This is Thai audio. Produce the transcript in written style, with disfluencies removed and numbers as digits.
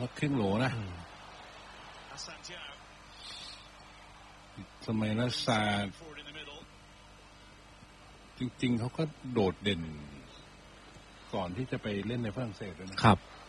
ครึ่งโหลนะสมัยรัสซาจริงๆเขาก็โดดเด่นก่อนที่จะไปเล่นในฝรั่งเศสด้วยนะครับ